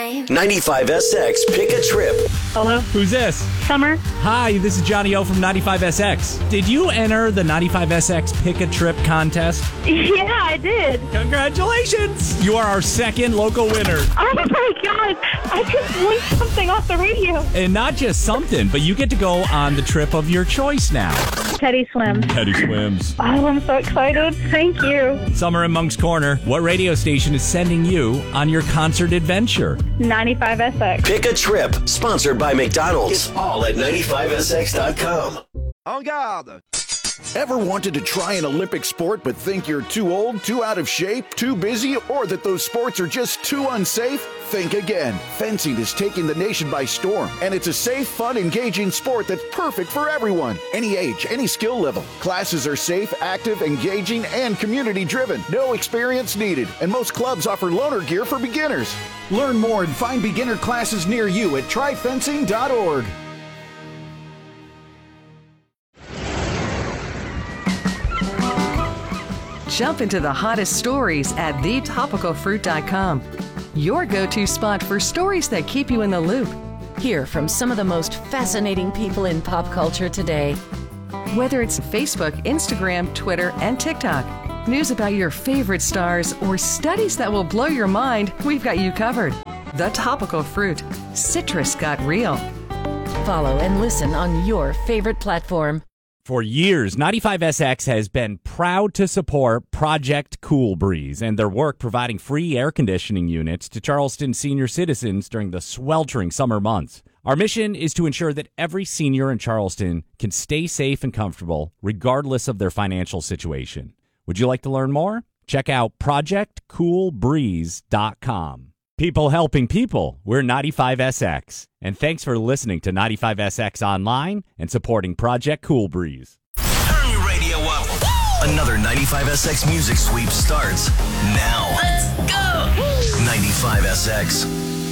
95SX Pick a Trip. Hello? Who's this? Summer? Hi, this is Johnny O from 95SX. Did you enter the 95SX Pick a Trip contest? Yeah, I did. Congratulations! You are our second local winner. Oh my God, I just won something off the radio. And not just something, but you get to go on the trip of your choice now. Teddy Swims. Teddy Swims. Oh, I'm so excited. Thank you. Summer in Monk's Corner. What radio station is sending you on your concert adventure? 95SX. Pick a Trip, sponsored by McDonald's. It's all at 95SX.com. En garde! Ever wanted to try an Olympic sport but think you're too old, too out of shape, too busy, or that those sports are just too unsafe? Think again. Fencing is taking the nation by storm, and it's a safe, fun, engaging sport that's perfect for everyone. Any age, any skill level. Classes are safe, active, engaging, and community-driven. No experience needed, and most clubs offer loaner gear for beginners. Learn more and find beginner classes near you at tryfencing.org. Jump into the hottest stories at thetopicalfruit.com. Your go-to spot for stories that keep you in the loop. Hear from some of the most fascinating people in pop culture today. Whether it's Facebook, Instagram, Twitter, and TikTok, news about your favorite stars, or studies that will blow your mind, we've got you covered. The Topical Fruit. Citrus got real. Follow and listen on your favorite platform. For years, 95SX has been proud to support Project Cool Breeze and their work providing free air conditioning units to Charleston senior citizens during the sweltering summer months. Our mission is to ensure that every senior in Charleston can stay safe and comfortable regardless of their financial situation. Would you like to learn more? Check out projectcoolbreeze.com. People helping people. We're 95SX. And thanks for listening to 95SX Online and supporting Project Cool Breeze. Turn your radio up. Another 95SX Music Sweep starts now. Let's go! 95SX.